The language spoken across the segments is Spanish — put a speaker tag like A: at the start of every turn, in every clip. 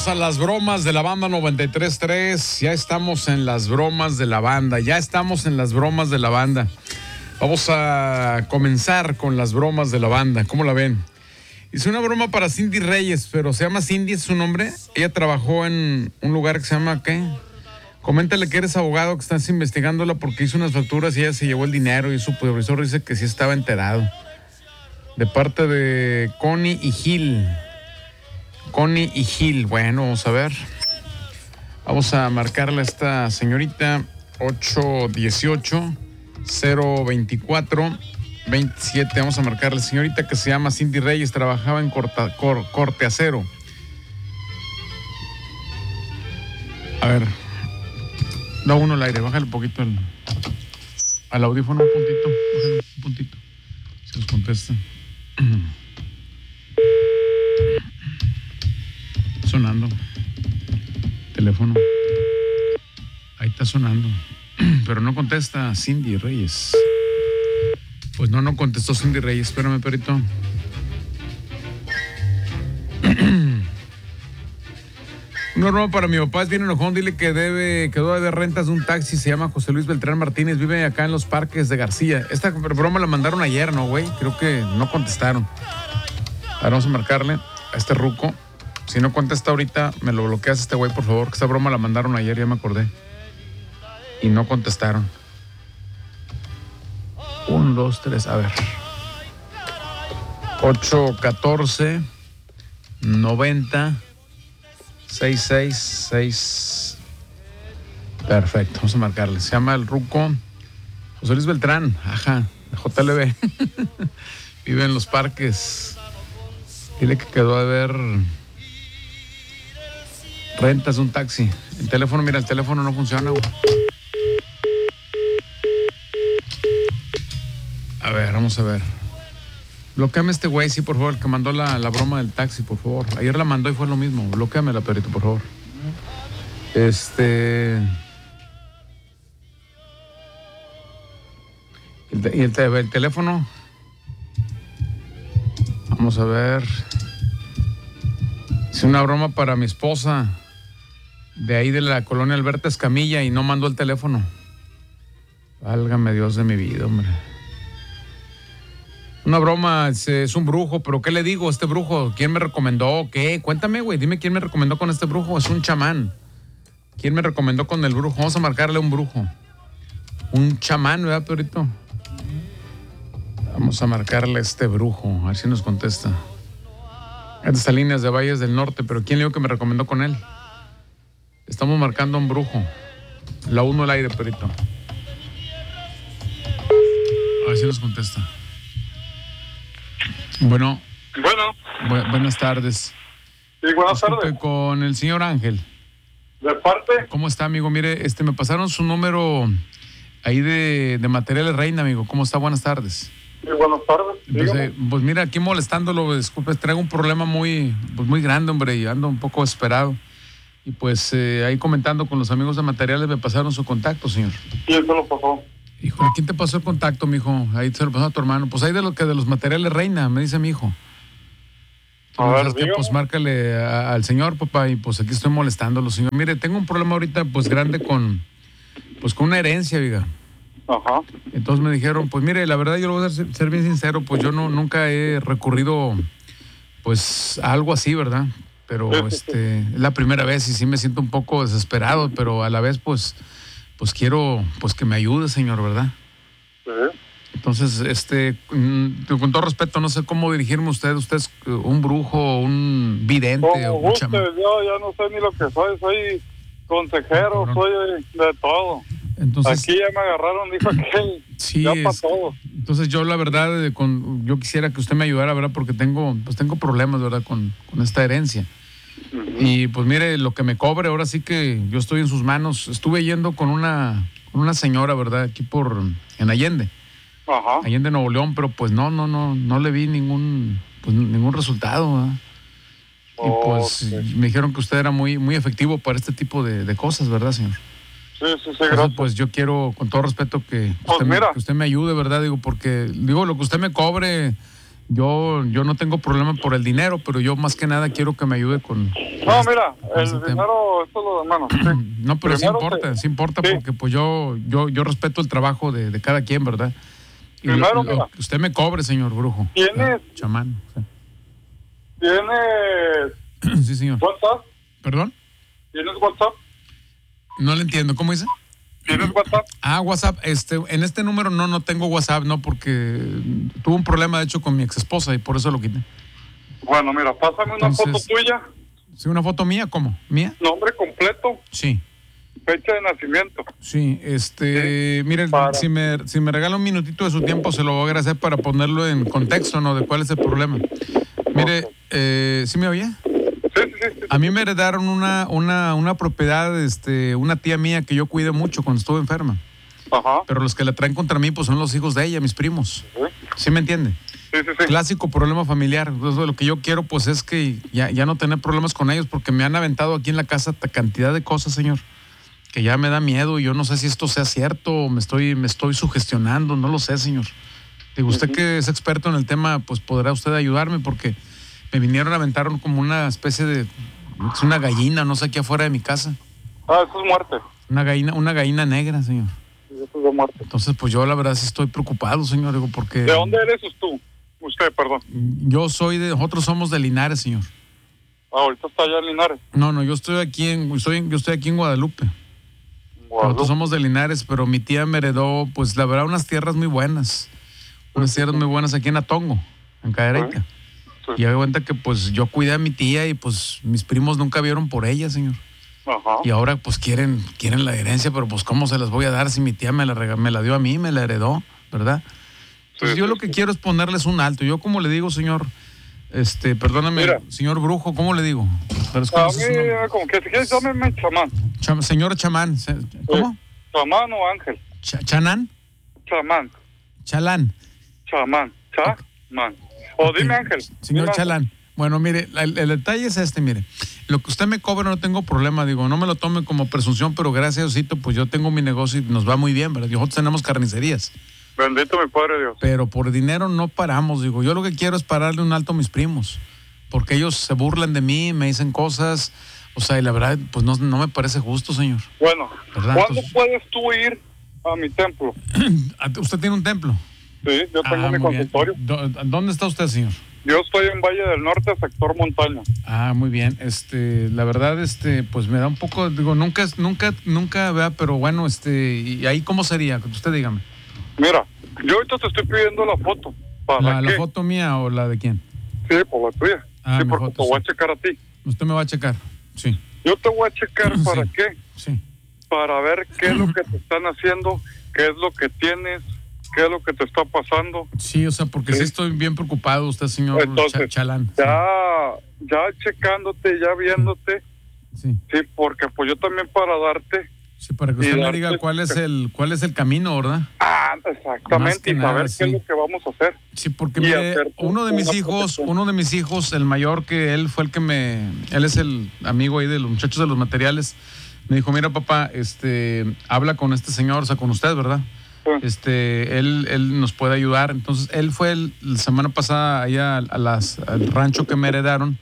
A: Bienvenidos a las bromas de la banda 93.3. Ya estamos en las bromas de la banda. Vamos a comenzar con las bromas de la banda. ¿Cómo la ven? Hice una broma para Cindy Reyes, pero se llama Cindy, es su nombre. Ella trabajó en un lugar que se llama, ¿qué? Coméntale que eres abogado, que estás investigándola porque hizo unas facturas y ella se llevó el dinero y su supervisor dice que sí estaba enterado. De parte de Connie y Gil. Bueno, vamos a ver. Vamos a marcarle a esta señorita 818-024-27. Vamos a marcarle a la señorita que se llama Cindy Reyes. Trabajaba en corte acero. A ver. Da uno al aire. Bájale un poquito al audífono. Bájale un puntito. Se nos contesta. Sonando. Teléfono. Ahí está sonando. Pero no contesta Cindy Reyes. Pues no contestó Cindy Reyes. Espérame, perrito. Una broma para mi papá, es bien enojón. Dile que quedó de rentas de un taxi. Se llama José Luis Beltrán Martínez. Vive acá en los Parques de García. Esta broma la mandaron ayer, ¿no, güey? Creo que no contestaron. Ahora vamos a marcarle a este ruco. Si no contesta ahorita, me lo bloqueas este güey, por favor. Que esta broma la mandaron ayer, ya me acordé. Y no contestaron. 1, 2, 3, a ver. 814-90-666. Perfecto, vamos a marcarle. Se llama el ruco José Luis Beltrán. Ajá, de JLB. Vive en los Parques. Dile que quedó a ver rentas de un taxi. El teléfono, mira, el teléfono no funciona, güey. A ver, vamos a ver. Bloqueame este güey, sí, por favor, el que mandó la broma del taxi, por favor. Ayer la mandó y fue lo mismo. Bloqueamela, perito, por favor. ¿Y el teléfono? Vamos a ver. Es una broma para mi esposa. De ahí de la colonia Alberta Escamilla y no mandó el teléfono. Válgame Dios de mi vida, hombre. Una broma, es un brujo, pero ¿qué le digo a este brujo? ¿Quién me recomendó? ¿Qué? Cuéntame, güey, dime quién me recomendó con este brujo. Es un chamán. ¿Quién me recomendó con el brujo? Vamos a marcarle a un brujo. Un chamán, ¿verdad, perrito? Vamos a marcarle a este brujo, a ver si nos contesta. Estas líneas de Valles del Norte, pero ¿quién le dijo que me recomendó con él? Estamos marcando a un brujo. La 1 al aire, perrito. A ver si nos contesta. Bueno. Buenas tardes.
B: Sí, buenas tardes.
A: Con el señor Ángel.
B: ¿De parte?
A: ¿Cómo está, amigo? Mire, me pasaron su número ahí de Materiales Reina, amigo. ¿Cómo está? Buenas tardes.
B: Sí, buenas tardes.
A: Entonces, pues mira, aquí molestándolo, disculpe, traigo un problema muy grande, hombre, y ando un poco desesperado. Y pues ahí comentando con los amigos de Materiales me pasaron su contacto, señor.
B: ¿Quién se lo pasó?
A: Híjole, ¿quién te pasó el contacto, mijo? Ahí se lo pasó a tu hermano. Pues ahí de los Materiales Reina, me dice mi hijo. Pues márcale al señor, papá, y pues aquí estoy molestándolo, señor. Mire, tengo un problema ahorita, pues grande con una herencia, diga.
B: Ajá.
A: Entonces me dijeron, pues mire, la verdad yo lo voy a ser bien sincero, pues yo nunca he recurrido, pues a algo así, ¿verdad? Pero es la primera vez y sí me siento un poco desesperado, pero a la vez, pues quiero, pues que me ayude, señor, ¿verdad?
B: Sí.
A: Entonces, con todo respeto, no sé cómo dirigirme a usted. ¿Usted es un brujo, un vidente o un chamán?
B: Yo ya no sé ni lo que soy consejero, soy de todo.
A: Entonces,
B: aquí ya me agarraron, dijo que
A: sí,
B: ya para todo.
A: Entonces yo la verdad, yo quisiera que usted me ayudara, ¿verdad? Porque tengo problemas, ¿verdad? Con esta herencia. Uh-huh. Y pues mire, lo que me cobre, ahora sí que yo estoy en sus manos. Estuve yendo con una señora, ¿verdad? Aquí en Allende.
B: Ajá.
A: Allende, Nuevo León, pero pues no le vi ningún resultado, ¿verdad? Y pues me dijeron que usted era muy, muy efectivo para este tipo de cosas, ¿verdad, señor?
B: Sí,
A: Entonces,
B: gracias.
A: pues yo quiero, con todo respeto, que usted me ayude, ¿verdad? Digo, porque lo que usted me cobre, yo no tengo problema por el dinero, pero yo más que nada quiero que me ayude con...
B: No, mira, el dinero, esto es lo de menos. Sí.
A: No, pero
B: Primero
A: sí importa
B: sí.
A: porque pues yo respeto el trabajo de cada quien, ¿verdad? Y
B: Primero, mira.
A: usted me cobre, señor brujo.
B: ¿Tienes?
A: Chamán.
B: ¿Tienes
A: Sí, señor.
B: WhatsApp?
A: ¿Perdón?
B: ¿Tienes WhatsApp?
A: No le entiendo. ¿Cómo dice?
B: ¿Tienes WhatsApp?
A: WhatsApp. En este número no tengo WhatsApp, no, porque tuve un problema, de hecho, con mi ex esposa y por eso lo quité.
B: Bueno, mira, pásame una foto tuya.
A: ¿Sí, una foto mía? ¿Cómo? ¿Mía?
B: Nombre completo.
A: Sí.
B: Fecha de nacimiento.
A: Sí, miren, si me regala un minutito de su tiempo, se lo voy a agradecer para ponerlo en contexto, ¿no? De cuál es el problema. Mire, ¿sí me oye?
B: Sí.
A: A mí me heredaron una propiedad, una tía mía que yo cuidé mucho cuando estuve enferma.
B: Ajá.
A: Pero los que la traen contra mí, pues son los hijos de ella, mis primos. ¿Sí me entiende?
B: Sí.
A: Clásico problema familiar. Entonces, lo que yo quiero, pues, es que ya no tener problemas con ellos, porque me han aventado aquí en la casa cantidad de cosas, señor, que ya me da miedo. Y yo no sé si esto sea cierto o me estoy sugestionando, no lo sé, señor. Digo, usted que es experto en el tema, pues podrá usted ayudarme, porque me vinieron a aventar como una especie de... Es una gallina, no sé, aquí afuera de mi casa.
B: Eso es muerte.
A: Una gallina negra, señor.
B: Eso es muerte.
A: Entonces, pues yo la verdad sí estoy preocupado, señor, digo, porque...
B: ¿De dónde eres tú? Usted, perdón.
A: Nosotros somos de Linares, señor.
B: Ahorita está allá en Linares.
A: No, yo estoy aquí en Guadalupe. Nosotros somos de Linares, pero mi tía me heredó, pues la verdad, unas tierras muy buenas. Unas tierras muy buenas aquí en Atongo, en Cadereyta.
B: Sí.
A: Y hago cuenta que pues yo cuidé a mi tía y pues mis primos nunca vieron por ella, señor.
B: Ajá.
A: Y ahora pues quieren la herencia, pero pues ¿cómo se las voy a dar si mi tía me la dio a mí, me la heredó, ¿verdad? Entonces yo lo que quiero es ponerles un alto. Yo como le digo, señor, perdóname,
B: mira,
A: señor brujo, ¿cómo le digo? Pero
B: a mí, como que si quieres, llámeme chamán.
A: Señor chamán, ¿cómo?
B: ¿Chamán o ángel?
A: ¿Chanán?
B: Chamán.
A: Chalán.
B: Chamán. Chamán. O dime ángel.
A: Señor
B: dime
A: Chalán.
B: Ángel.
A: Bueno, mire, el detalle es mire. Lo que usted me cobra no tengo problema, digo, no me lo tome como presunción, pero gracias a Diosito, pues yo tengo mi negocio y nos va muy bien, ¿verdad? Nosotros tenemos carnicerías.
B: Bendito mi Padre Dios.
A: Pero por dinero no paramos, digo. Yo lo que quiero es pararle un alto a mis primos, porque ellos se burlan de mí, me dicen cosas, o sea, y la verdad, pues no me parece justo, señor.
B: Bueno,
A: ¿verdad?
B: ¿cuándo
A: Entonces,
B: puedes tú ir a mi templo?
A: ¿Usted tiene un templo?
B: Sí, yo tengo mi
A: muy bien.
B: consultorio.
A: ¿Dónde está usted, señor?
B: Yo estoy en Valle del Norte, sector montaña.
A: Muy bien. La verdad, pues me da un poco, digo, nunca, vea, pero bueno, ¿y ahí cómo sería? Usted dígame.
B: Mira, yo ahorita te estoy pidiendo la foto. ¿Para
A: ¿La
B: qué?
A: foto mía o la de quién?
B: Sí, por la tuya. Sí,
A: mi
B: porque
A: foto,
B: te voy a
A: sí.
B: checar a ti.
A: Usted me va a checar, sí.
B: Yo te voy a checar para
A: Sí.
B: qué.
A: Sí.
B: Para ver qué es lo que te están haciendo, qué es lo que tienes, qué es lo que te está pasando.
A: Sí, o sea, porque sí estoy bien preocupado, usted, señor
B: Entonces,
A: Chalán.
B: Ya checándote, ya viéndote.
A: Sí.
B: Sí, porque pues yo también para darte.
A: Sí, para que usted me diga cuál es el camino, ¿verdad?
B: Exactamente, y saber qué es lo que vamos a hacer.
A: Sí, porque mire, uno de mis hijos, el mayor, que él fue él es el amigo ahí de los muchachos de los materiales, me dijo, mira papá, habla con este señor, o sea, con usted, ¿verdad?
B: Sí.
A: Él nos puede ayudar. Entonces, él fue la semana pasada allá al rancho que me heredaron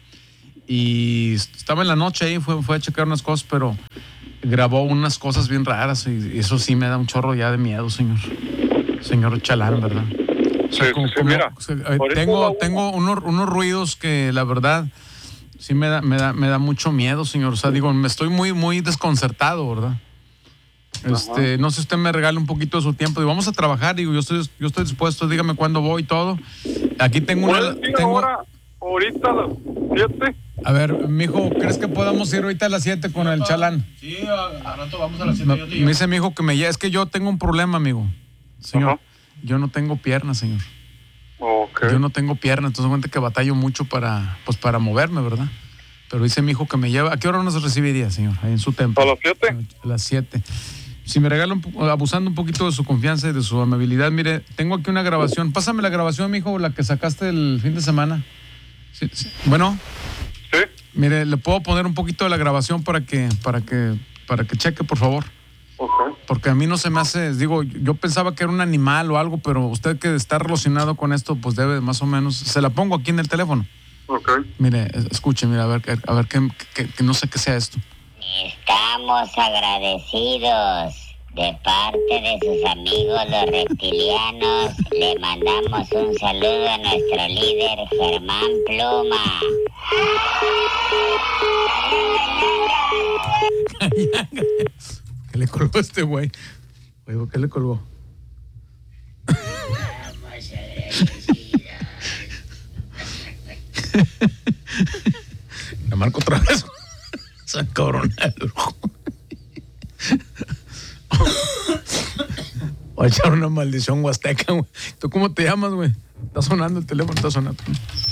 A: y estaba en la noche ahí, fue a checar unas cosas, pero grabó unas cosas bien raras y eso sí me da un chorro ya de miedo, señor Chalán, ¿verdad? O sea,
B: mira,
A: tengo unos ruidos que la verdad sí me da mucho miedo, señor. O sea, digo, me estoy muy, muy desconcertado, ¿verdad? No sé si usted me regala un poquito de su tiempo. Digo, vamos a trabajar, digo, yo estoy dispuesto, dígame cuándo voy y todo. Aquí tengo
B: ahorita a las 7.
A: A ver, mijo, ¿crees que podamos ir ahorita a las 7 con el Chalán?
C: Sí, a rato vamos a las 7.
A: Me dice mi hijo que es que yo tengo un problema, amigo. Señor,
B: Ajá.
A: yo no tengo pierna, señor.
B: Okay.
A: Yo no tengo pierna, entonces cuenta que batallo mucho para moverme, ¿verdad? Pero dice mi hijo que me lleva. ¿A qué hora nos recibiría, señor? Ahí en su templo.
B: ¿A las 7?
A: A las 7. Si me regala abusando un poquito de su confianza y de su amabilidad, mire, tengo aquí una grabación. Pásame la grabación, mijo, la que sacaste el fin de semana. Sí. Bueno.
B: Sí.
A: Mire, le puedo poner un poquito de la grabación para que cheque, por favor.
B: Ok.
A: Porque a mí no se me hace, digo, yo pensaba que era un animal o algo, pero usted que está relacionado con esto, pues debe más o menos. Se la pongo aquí en el teléfono.
B: Ok.
A: Mire, escuche, mira, a ver que no sé qué sea esto.
D: Estamos agradecidos de parte de sus amigos los reptilianos. Le mandamos un saludo a nuestro líder Germán Pluma.
A: ¿Qué le colgó este güey? Oye, ¿qué le colgó? La marco otra vez. Esa cabrona. Voy a echar una maldición huasteca, güey. ¿Tú cómo te llamas, güey? Está sonando el teléfono, está sonando.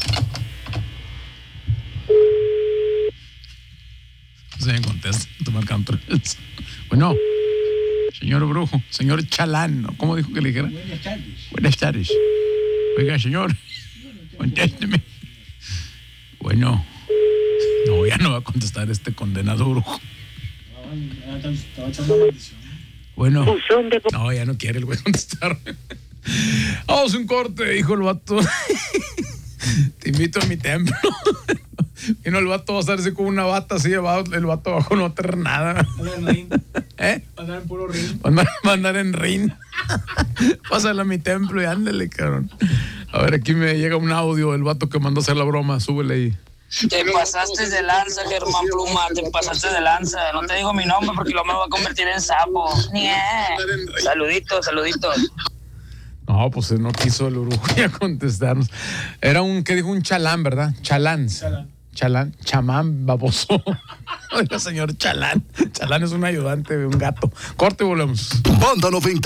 A: Se me contesta, te marcan otra vez. Bueno, señor brujo, señor chalán, ¿no? ¿Cómo dijo que le dijera?
C: Buenas tardes.
A: Buenas tardes. Oiga, señor, contésteme. Bueno, no, ya no va a contestar este condenado brujo.
C: Estaba echando una maldición.
A: Bueno, no, ya no quiere el güey contestar. Vamos a un corte, dijo el vato. Te invito a mi templo. Y no, el vato va a hacerse con una bata así, el vato abajo no va a tener nada.
C: Andar en ring.
A: ¿Eh?
C: Andar en puro ring.
A: Va a andar en ring. Pásale a mi templo y ándale, cabrón. A ver, aquí me llega un audio del vato que mandó a hacer la broma. Súbele ahí.
E: Te pasaste de lanza, Germán Pluma, te pasaste de lanza. No te digo mi nombre porque lo me va a convertir en sapo. Saluditos, saluditos.
A: No, pues no quiso el Uruguay a contestarnos. Era ¿qué dijo? Un chalán, ¿verdad? Chalán, chamán, baboso. Oiga, señor Chalán. Chalán es un ayudante de un gato. Corte y volvemos.
F: Banda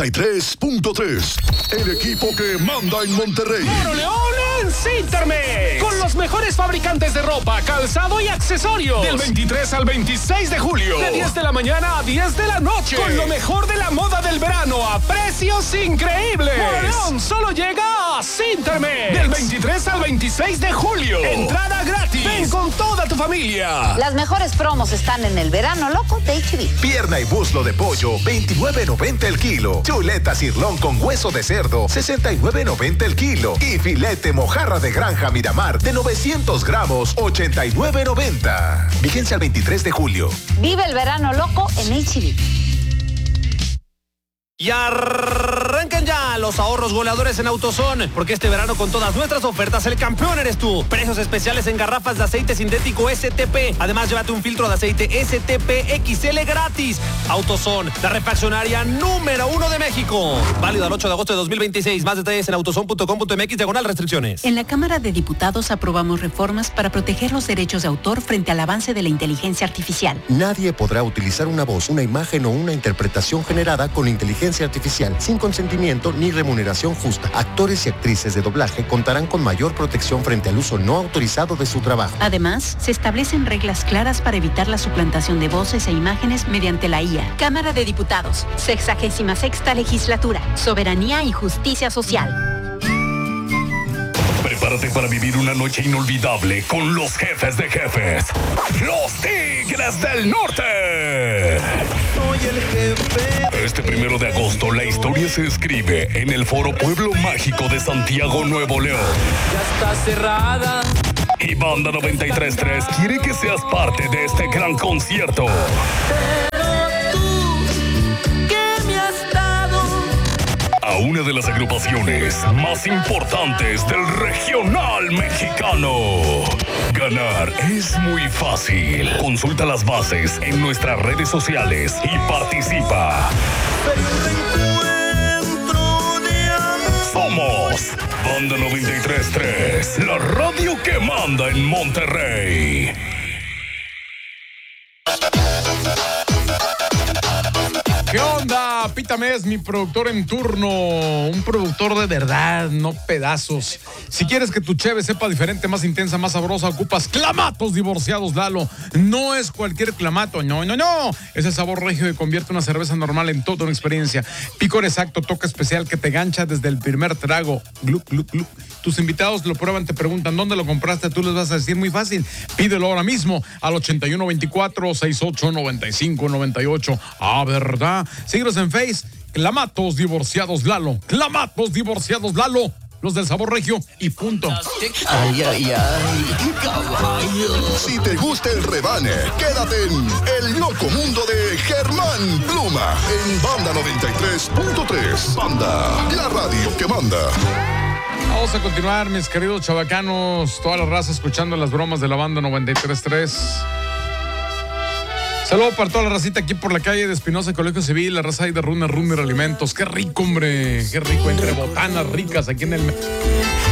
F: 93.3, el equipo que manda en Monterrey.
G: ¡Oro León en Cintermex! Con los mejores fabricantes de ropa, calzado y accesorios. Del 23 al 26 de julio. De 10 de la mañana a 10 de la noche. Con lo mejor de la moda del verano a precios increíbles. ¡Oro León solo llega a Cintermex! Del 23 al 26 de julio. Entrada gratis. Ven con toda tu familia.
H: Las mejores promos están en el verano loco de H-B.
I: Pierna y muslo de pollo, $29.90 el kilo. Chuleta cirlón con hueso de cerdo, $69.90 el kilo. Y filete mojarra de granja Miramar de 900 gramos, $89.90. Vigencia al 23 de julio.
H: Vive el verano loco en H-B.
G: Y arrancan ya los ahorros goleadores en AutoZone, porque este verano con todas nuestras ofertas el campeón eres tú. Precios especiales en garrafas de aceite sintético STP. Además, llévate un filtro de aceite STP XL gratis. AutoZone, la refaccionaria número 1 de México. Válido al 8 de agosto de 2026. Más detalles en autozone.com.mx/restricciones.
J: En la Cámara de Diputados aprobamos reformas para proteger los derechos de autor frente al avance de la inteligencia artificial.
K: Nadie podrá utilizar una voz, una imagen o una interpretación generada con inteligencia artificial sin consentimiento ni remuneración justa. Actores y actrices de doblaje contarán con mayor protección frente al uso no autorizado de su trabajo.
J: Además, se establecen reglas claras para evitar la suplantación de voces e imágenes mediante la IA. Cámara de Diputados, 66ª Legislatura, Soberanía y Justicia Social.
L: Prepárate para vivir una noche inolvidable con los jefes de jefes, los Tigres del Norte.
M: Soy el jefe.
L: Este 1 de agosto la historia se escribe en el Foro Pueblo Mágico de Santiago, Nuevo León.
M: Ya está cerrada.
L: Y Banda 93.3 quiere que seas parte de este gran concierto. A una de las agrupaciones más importantes del regional mexicano. Ganar es muy fácil. Consulta las bases en nuestras redes sociales y participa. Somos Banda 93.3, la radio que manda en Monterrey.
A: ¿Qué onda? Pítame, es mi productor en turno. Un productor de verdad, no pedazos. Si quieres que tu cheve sepa diferente, más intensa, más sabrosa, ocupas Clamatos Divorciados, Lalo. No es cualquier clamato, no. Es el sabor regio que convierte una cerveza normal en toda una experiencia. Picor exacto, toque especial que te gancha desde el primer trago. Gluc, gluc, gluc. tus invitados lo prueban, te preguntan dónde lo compraste, tú les vas a decir muy fácil, pídelo ahora mismo al 8124-689598. Ah, ¿verdad? Síguenos en Face, Clamatos Divorciados Lalo, Clamatos Divorciados Lalo, los del sabor regio y punto.
F: Ay, ay, ay, caballo. Si te gusta el rebane, quédate en El Loco Mundo de Germán Pluma en Banda 93.3. Banda, la radio que manda.
A: Vamos a continuar, mis queridos chavacanos, toda la raza escuchando las bromas de la Banda 93.3. Saludos para toda la racita aquí por la calle de Espinosa, Colegio Civil, la raza ahí de Runner Alimentos. Qué rico, hombre, qué rico, entre botanas ricas aquí en el...